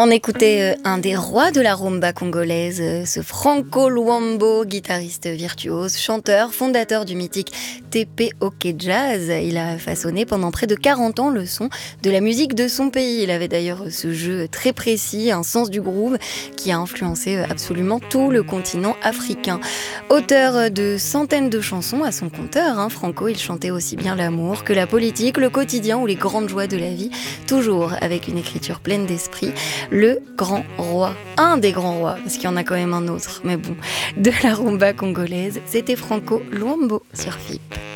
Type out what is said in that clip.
On écoutait un des rois de la rumba congolaise, ce Franco Luambo, guitariste virtuose, chanteur, fondateur du mythique TP OK Jazz. Il a façonné pendant près de 40 ans le son de la musique de son pays. Il avait d'ailleurs ce jeu très précis, un sens du groove qui a influencé absolument tout le continent africain. Auteur de centaines de chansons à son compteur, Franco, il chantait aussi bien l'amour que la politique, le quotidien ou les grandes joies de la vie, toujours avec une écriture pleine d'esprit. Le grand roi, un des grands rois, parce qu'il y en a quand même un autre, mais bon, de la rumba congolaise, c'était Franco Luambo sur FIP.